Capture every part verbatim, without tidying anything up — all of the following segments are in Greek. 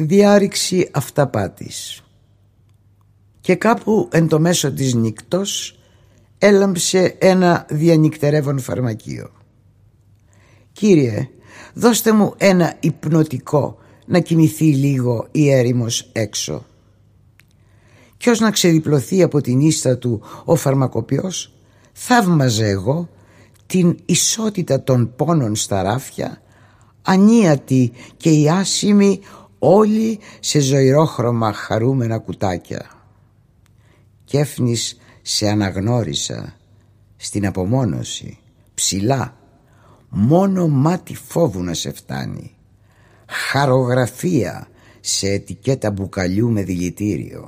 Διάρρηξη αυταπάτης. Και κάπου εν το μέσο της νύκτος έλαμψε ένα διανυκτερεύον φαρμακείο. «Κύριε, δώστε μου ένα υπνοτικό να κοιμηθεί λίγο η έρημος έξω». Κι ως να ξεδιπλωθεί από την ίστα του ο φαρμακοποιός, θαύμαζε εγώ την ισότητα των πόνων στα ράφια, ανίατη και οι άσημοι όλοι σε ζωηρόχρωμα χαρούμενα κουτάκια. Κέφνης σε αναγνώρισα στην απομόνωση, ψηλά, μόνο μάτι φόβου να σε φτάνει, χαρογραφία σε ετικέτα μπουκαλιού με δηλητήριο,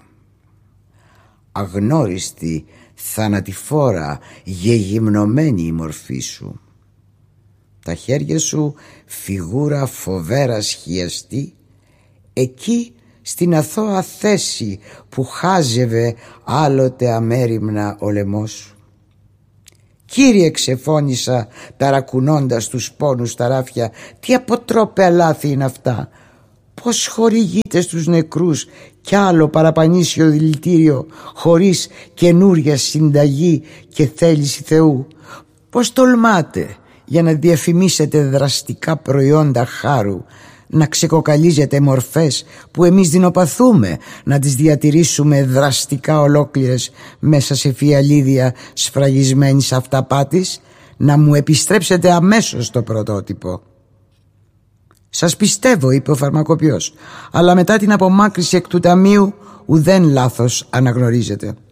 αγνώριστη θανατηφόρα γεγυμνωμένη η μορφή σου, τα χέρια σου φιγούρα φοβέρα σχιαστή εκεί στην αθώα θέση που χάζευε άλλοτε αμέριμνα ο λαιμός σου. «Κύριε», ξεφώνησα ταρακουνώντας τους πόνους στα ράφια, «τι αποτρόπαια λάθη είναι αυτά! Πως χορηγείτε στους νεκρούς κι άλλο παραπανήσιο δηλητήριο χωρίς καινούρια συνταγή και θέληση Θεού? Πως τολμάτε για να διαφημίσετε δραστικά προϊόντα χάρου να ξεκοκαλίζετε μορφές που εμείς δεινοπαθούμε να τις διατηρήσουμε δραστικά ολόκληρες μέσα σε φιαλίδια σφραγισμένης αυταπάτης? Να μου επιστρέψετε αμέσως το πρωτότυπο». «Σας πιστεύω», είπε ο φαρμακοποιός, «αλλά μετά την απομάκρυση εκ του ταμείου ουδέν λάθος αναγνωρίζετε».